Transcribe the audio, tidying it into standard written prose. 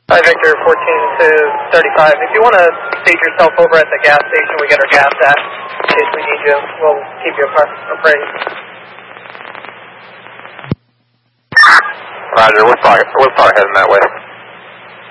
Hi, Victor, 14 to 35. If you want to stage yourself over at the gas station, we get our gas at. In case we need you, we'll keep you appraised. Roger, we'll start heading that way.